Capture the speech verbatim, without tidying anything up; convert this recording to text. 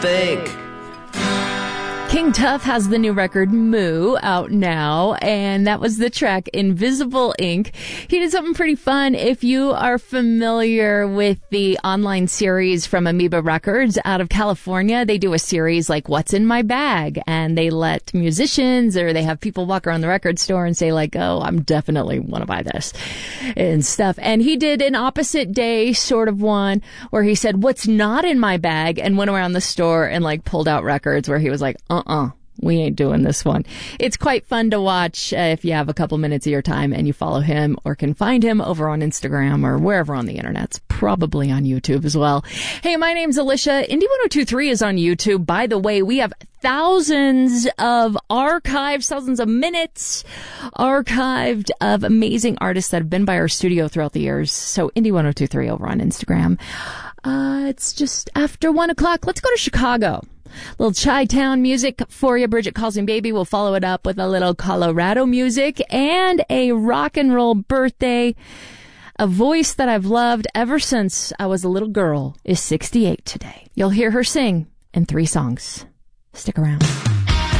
fake. King Tuff has the new record Moo out now, and that was the track Invisible Ink. He did something pretty fun. If you are familiar with the online series from Amoeba Records out of California, they do a series like What's in My Bag, and they let musicians or they have people walk around the record store and say like, oh, I'm definitely want to buy this and stuff. And he did an opposite day sort of one where he said, what's not in my bag, and went around the store and like pulled out records where he was like, uh Uh-uh, we ain't doing this one. It's quite fun to watch uh, if you have a couple minutes of your time and you follow him or can find him over on Instagram or wherever on the internet's, probably on YouTube as well. Hey, my name's Alicia. Indie one oh two point three is on YouTube. By the way, we have thousands of archives, thousands of minutes archived of amazing artists that have been by our studio throughout the years. So Indie one oh two point three over on Instagram. Uh, it's just after one o'clock. Let's go to Chicago. Little Chi-Town music for you. Bridget Calls Him Baby. We'll follow it up with a little Colorado music and a rock and roll birthday. A voice that I've loved ever since I was a little girl is sixty-eight today. You'll hear her sing in three songs. Stick around.